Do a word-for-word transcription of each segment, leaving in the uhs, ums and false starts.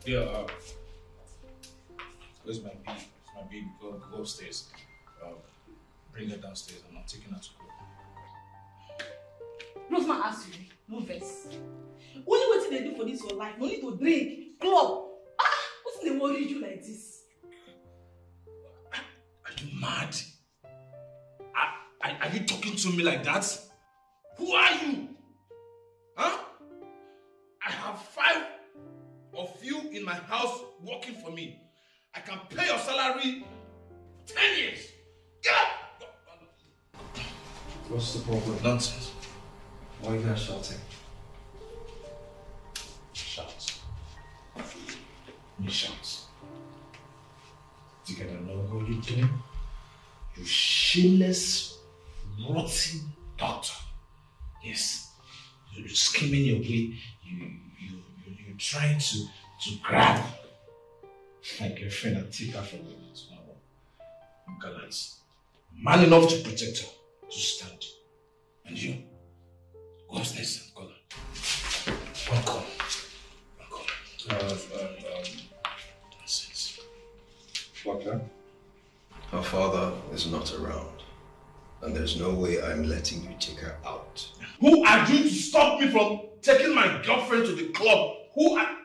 Yeah, uh, where's my baby? My baby, go, go upstairs. Uh, bring her downstairs. I'm not taking her to club. Roseman asked you, no vex. Only what they do for this your life, no need to drink, club. Ah, what's they worry you like this? Are you mad? Are, are, are you talking to me like that? Who are you? Huh? I have five of you in my house working for me. I can pay your salary ten years. Get up! What's the problem? Nonsense. Why are you guys shouting? Shout. Me shout. You gotta know what you're doing. You shameless, rotten doctor. Yes. You're skimming your way. You, you, you, you're trying to, to grab my girlfriend and take her from me. I'm gallant. Man enough to protect her, to stand. And you, go upstairs and call her. One call. One call. Uh, um, um, nonsense. Doctor? Her father is not around. And there's no way I'm letting you take her out. Who are you to stop me from taking my girlfriend to the club? Who are...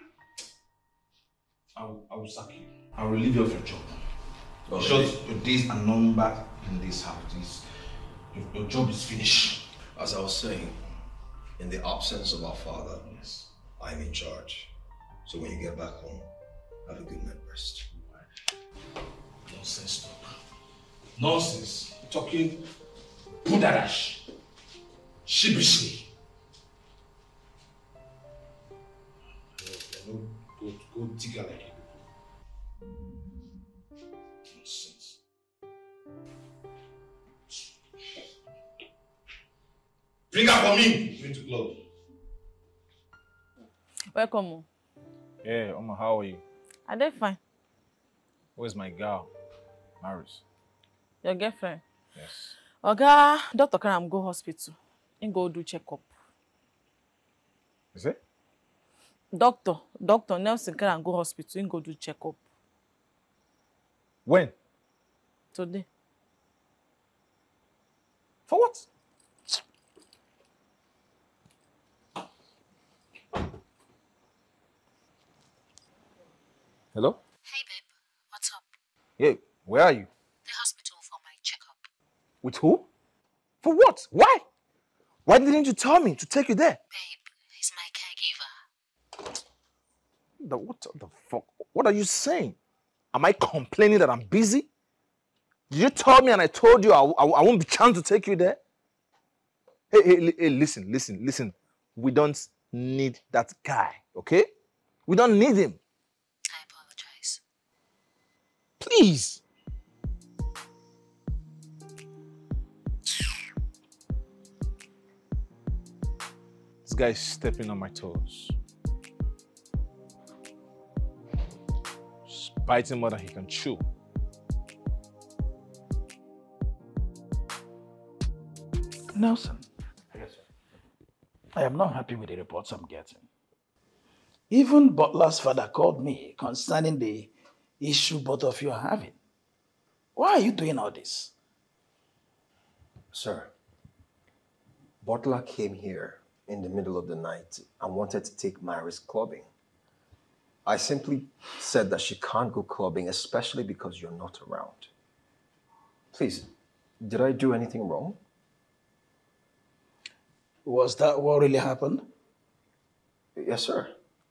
I will, I will sack you. I will relieve you of your job. Okay. Short, your days are numbered in this house. This, your, your job is finished. As I was saying, in the absence of our father, Yes. I'm in charge. So when you get back home, have a good night rest. Nonsense talk. Nonsense. Talking pudarash. Sheepishly. Go, go, go digger like you. Nonsense. Bring her for me. Going to club. Welcome. Yeah, Oma, how are you? Are they fine? Where's my girl, Maris? Your girlfriend? Yes. Oga, Doctor Karam go hospital. He go do checkup. Is it? Doctor, Doctor Nelson Karam go hospital. He go do checkup. When? Today. For what? Hello? Hey babe, what's up? Yeah, where are you? The hospital for my checkup. With who? For what? Why? Why didn't you tell me to take you there? Babe, he's my caregiver. The, what the fuck? What are you saying? Am I complaining that I'm busy? Did you tell me and I told you I, I, I won't be chance to take you there? Hey, hey, li- hey, listen, listen, listen. We don't need that guy, okay? We don't need him. I apologize. Please. This guy is stepping on my toes. Just biting more than he can chew. Nelson. Yes, sir. I am not happy with the reports I'm getting. Even Butler's father called me concerning the issue both of you are having. Why are you doing all this? Sir, Butler came here in the middle of the night and wanted to take Maris clubbing. I simply said that she can't go clubbing, especially because you're not around. Please, did I do anything wrong? Was that what really happened? Yes, sir.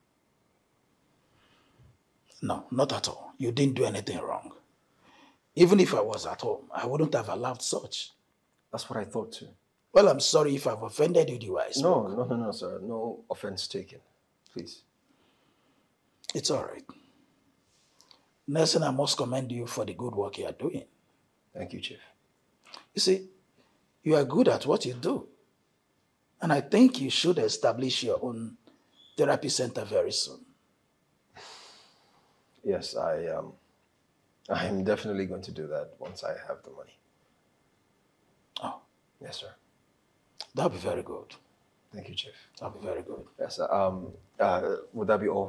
No, not at all. You didn't do anything wrong. Even if I was at home, I wouldn't have allowed such. That's what I thought too. Well, I'm sorry if I've offended you the way I No, spoke. no, no, no, sir. No offense taken. Please. It's all right. Nelson, I must commend you for the good work you are doing. Thank you, Chief. You see, you are good at what you do. And I think you should establish your own therapy center very soon. Yes, I um, I'm definitely going to do that once I have the money. Oh, Yes, sir. that'll be very good. Thank you, Chief. That'll be very good. Yes, sir. Um, uh, would that be all